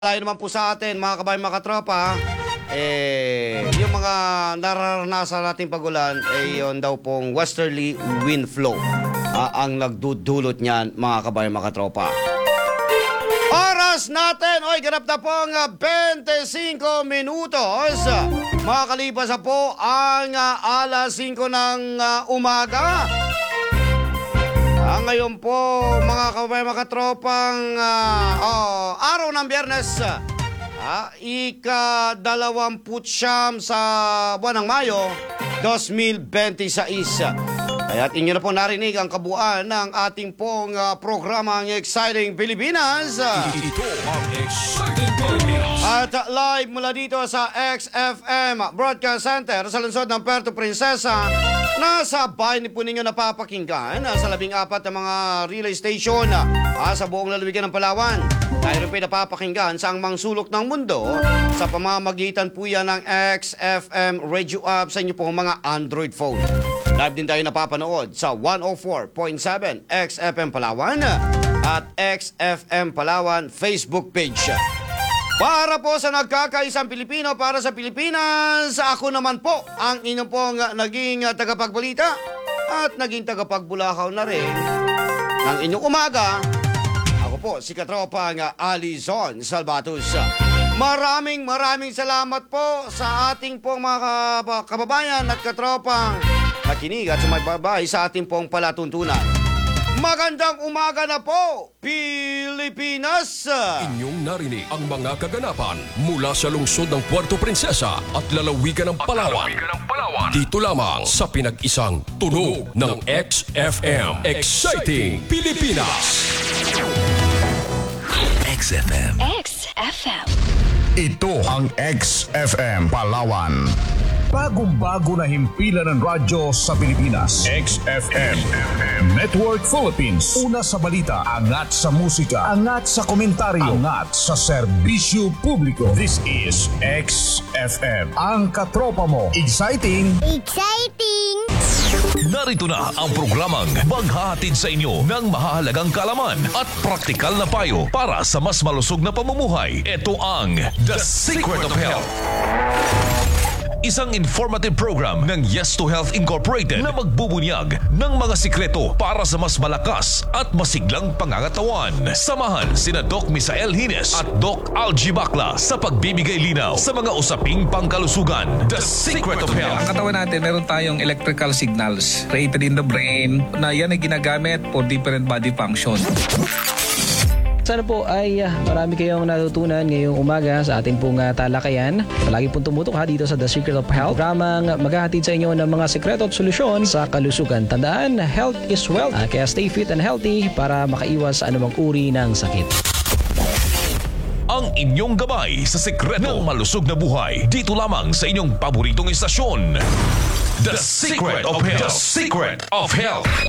Tayo naman po sa atin, mga kabayan, mga katropa, yung mga nararanasan nating pagulan, yun daw pong westerly wind flow ang nagdudulot niyan, mga kabayan, mga katropa. Oras natin, ganap na pong 25 minutos. Makakalipas na po ang alas 5 ng umaga. Ngayon po, mga kabayan, mga katropang araw ng Biyernes, ika-29 sa buwan ng Mayo, 2026. Kaya't inyo na po narinig ang kabuuan ng ating pong programang Exciting Pilipinas. Ito ang Exciting Pilipinas. At live mula dito sa XFM Broadcast Center sa lungsod ng Puerto Princesa. Nasa bahay po ninyo napapakinggan sa 14 na mga relay station sa buong lalawigan ng Palawan. Tayo rin po napapakinggan sa ang sulok ng mundo sa pamamagitan po yan ng XFM radio app sa inyo po mga Android phone. Live din tayo napapanood sa 104.7 XFM Palawan at XFM Palawan Facebook page. Para po sa nagkakaisang Pilipino, para sa Pilipinas, ako naman po ang inyong pong naging tagapagbalita at naging tagapagbulakaw na rin ng inyong umaga. Ako po si Katropang Alizon Salvatus. Maraming salamat po sa ating pong mga kababayan at katropang nakinig at sumaybabay sa ating pong palatuntunan. Magandang umaga na po, Pilipinas! Inyong narinig ang mga kaganapan mula sa lungsod ng Puerto Princesa at lalawigan ng Palawan. Dito lamang sa pinag-isang tunog ng XFM Exciting Pilipinas. XFM. XFM. Ito ang XFM Palawan. Bagong-bago na himpilan ng radyo sa Pilipinas. XFM Network Philippines. Una sa balita, angat sa musika, angat sa komentaryo, angat sa serbisyo publiko. This is XFM. Ang katropa mo. Exciting! Exciting! Narito na ang programang maghahatid sa inyo ng mahahalagang kaalaman at praktikal na payo para sa mas malusog na pamumuhay. Ito ang The Secret of Health. Isang informative program ng Yes to Health Incorporated na magbubunyag ng mga sikreto para sa mas malakas at masiglang pangangatawan. Samahan sina Doc Misael Hines at Doc Algie Bacla sa pagbibigay linaw sa mga usaping pangkalusugan. The Secret of Health. Ang katawan natin, meron tayong electrical signals created in the brain na yan ay ginagamit for different body function. Sana po ay marami kayong natutunan ngayong umaga sa ating pong talakayan. Palagi pong tumutok dito sa The Secret of Health. Programang maghahatid sa inyo ng mga sekreto at solusyon sa kalusugan. Tandaan, health is wealth. Kaya stay fit and healthy para makaiwas sa anumang uri ng sakit. Ang inyong gabay sa sekreto ng malusog na buhay dito lamang sa inyong paboritong istasyon. The Secret of Health. The Secret of Health.